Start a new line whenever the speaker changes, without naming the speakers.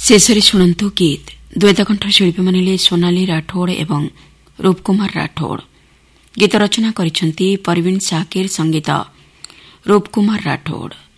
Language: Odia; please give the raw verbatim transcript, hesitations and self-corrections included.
शेषରେ ଶୁଣନ୍ତୁ ଗୀତ ଦ୍ୱୈତକଣ୍ଠ ଶିଳ୍ପୀମାନେ ସୋନାଲି ରାଠୋଡ ଏବଂ ରୂପକୁମାର ରାଠୋଡ। ଗୀତ ରଚନା କରିଛନ୍ତି ପରବିନ ସାକିର, ସଙ୍ଗୀତ ରୂପକୁମାର ରାଠୋଡ।